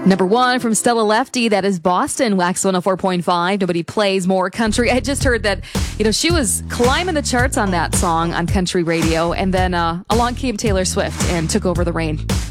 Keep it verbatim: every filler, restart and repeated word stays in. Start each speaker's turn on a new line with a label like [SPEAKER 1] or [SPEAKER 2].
[SPEAKER 1] Number one from Stella Lefty, that is Boston, Wax one oh four point five. Nobody plays more country. I just heard that, you know, she was climbing the charts on that song on country radio, and then uh, along came Taylor Swift and took over the reign.